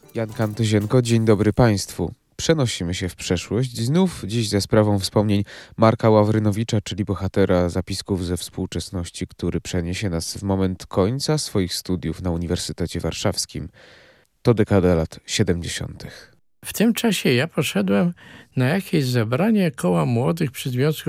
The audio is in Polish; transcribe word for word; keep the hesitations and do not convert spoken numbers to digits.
Jan Kantyzienko, dzień dobry Państwu. Przenosimy się w przeszłość, znów dziś za sprawą wspomnień Marka Ławrynowicza, czyli bohatera zapisków ze współczesności, który przeniesie nas w moment końca swoich studiów na Uniwersytecie Warszawskim. To dekada lat siedemdziesiątych. W tym czasie ja poszedłem na jakieś zebranie koła młodych przy Związku